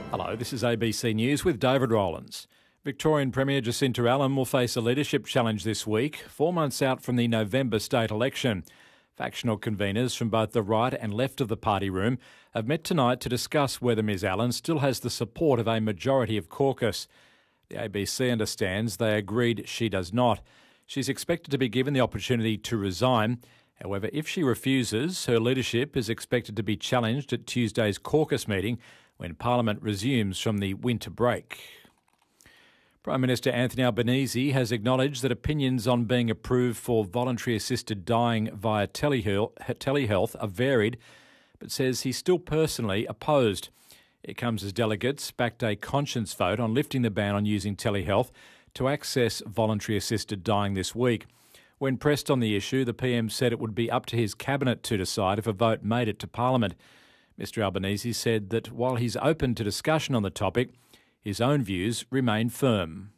Hello, this is ABC News with David Rowlands. Victorian Premier Jacinta Allen will face a leadership challenge this week, 4 months out from the November state election. Factional conveners from both the right and left of the party room have met tonight to discuss whether Ms Allen still has the support of a majority of caucus. The ABC understands they agreed she does not. She's expected to be given the opportunity to resign. However, if she refuses, her leadership is expected to be challenged at Tuesday's caucus meeting when Parliament resumes from the winter break. Prime Minister Anthony Albanese has acknowledged that opinions on being approved for voluntary assisted dying via telehealth are varied, but says he's still personally opposed. It comes as delegates backed a conscience vote on lifting the ban on using telehealth to access voluntary assisted dying this week. When pressed on the issue, the PM said it would be up to his cabinet to decide if a vote made it to Parliament. Mr Albanese said that while he's open to discussion on the topic, his own views remain firm.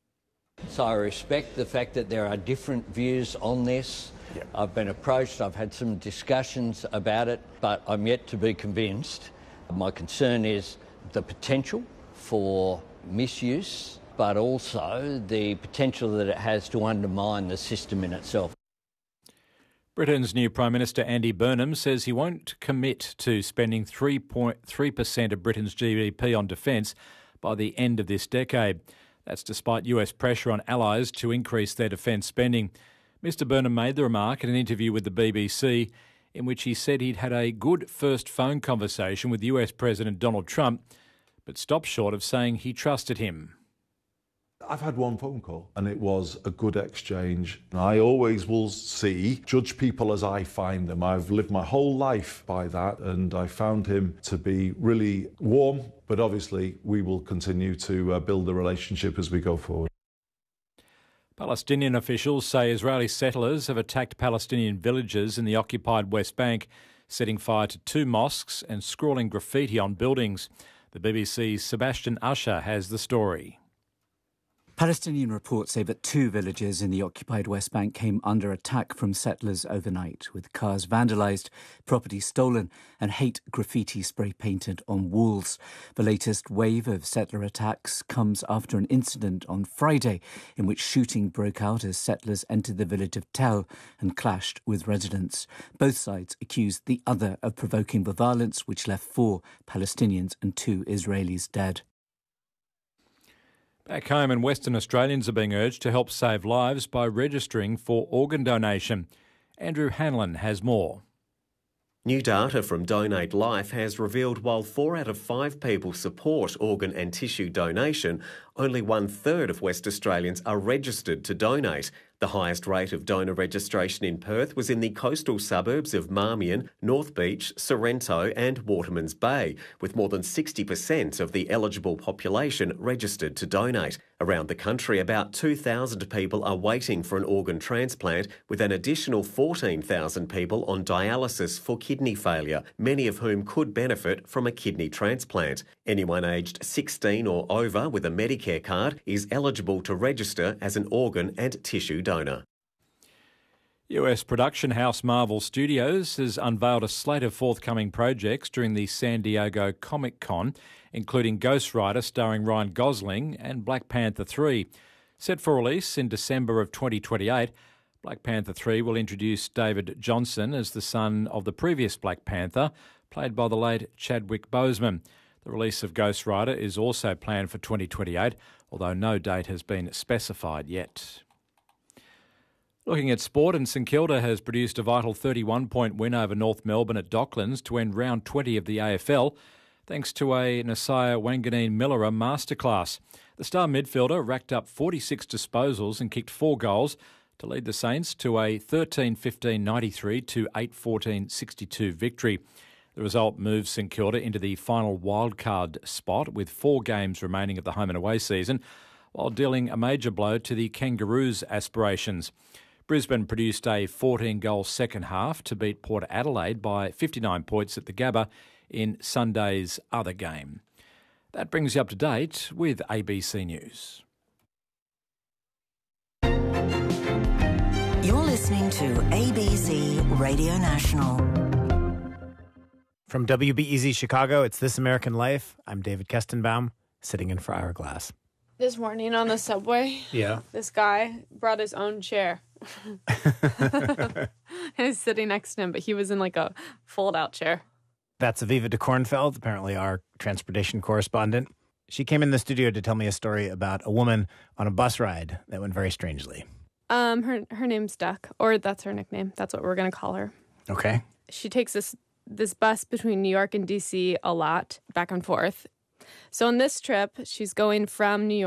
So I respect the fact that there are different views on this. Yep. I've been approached, I've had some discussions about it, but I'm yet to be convinced. My concern is the potential for misuse, but also the potential that it has to undermine the system in itself. Britain's new Prime Minister Andy Burnham says he won't commit to spending 3.3% of Britain's GDP on defence by the end of this decade. That's despite US pressure on allies to increase their defence spending. Mr Burnham made the remark in an interview with the BBC in which he said he'd had a good first phone conversation with US President Donald Trump, but stopped short of saying he trusted him. I've had one phone call and it was a good exchange. I always will judge people as I find them. I've lived my whole life by that and I found him to be really warm, but obviously we will continue to build the relationship as we go forward. Palestinian officials say Israeli settlers have attacked Palestinian villages in the occupied West Bank, setting fire to 2 mosques and scrawling graffiti on buildings. The BBC's Sebastian Usher has the story. Palestinian reports say that 2 villages in the occupied West Bank came under attack from settlers overnight, with cars vandalised, property stolen and hate graffiti spray painted on walls. The latest wave of settler attacks comes after an incident on Friday in which shooting broke out as settlers entered the village of Tel and clashed with residents. Both sides accused the other of provoking the violence, which left 4 Palestinians and 2 Israelis dead. Back home, and Western Australians are being urged to help save lives by registering for organ donation. Andrew Hanlon has more. New data from Donate Life has revealed while 4 out of 5 people support organ and tissue donation, only 1/3 of West Australians are registered to donate. The highest rate of donor registration in Perth was in the coastal suburbs of Marmion, North Beach, Sorrento and Waterman's Bay, with more than 60% of the eligible population registered to donate. Around the country, about 2,000 people are waiting for an organ transplant, with an additional 14,000 people on dialysis for kidney failure, many of whom could benefit from a kidney transplant. Anyone aged 16 or over with a Medicare card is eligible to register as an organ and tissue donor. US production house Marvel Studios has unveiled a slate of forthcoming projects during the San Diego Comic-Con, including Ghost Rider starring Ryan Gosling and Black Panther 3. Set for release in December of 2028, Black Panther 3 will introduce David Johnson as the son of the previous Black Panther, played by the late Chadwick Boseman. The release of Ghost Rider is also planned for 2028, although no date has been specified yet. Looking at sport, and St Kilda has produced a vital 31-point win over North Melbourne at Docklands to end round 20 of the AFL, thanks to a Nasiah Wanganeen-Millera masterclass. The star midfielder racked up 46 disposals and kicked 4 goals to lead the Saints to a 13-15-93 to 8-14-62 victory. The result moves St Kilda into the final wildcard spot with 4 games remaining of the home and away season, while dealing a major blow to the Kangaroos' aspirations. Brisbane produced a 14-goal second half to beat Port Adelaide by 59 points at the Gabba in Sunday's other game. That brings you up to date with ABC News. You're listening to ABC Radio National. From WBEZ Chicago, it's This American Life. I'm David Kestenbaum, sitting in for Ira Glass. This morning on the subway, this guy brought his own chair. I was sitting next to him, but he was in like a fold-out chair. That's Aviva de Kornfeld, apparently our transportation correspondent. She came in the studio to tell me a story about a woman on a bus ride that went very strangely. Her name's Duck, or that's her nickname. That's what we're going to call her. Okay. She takes this bus between New York and D.C. a lot, back and forth. So on this trip, she's going from New York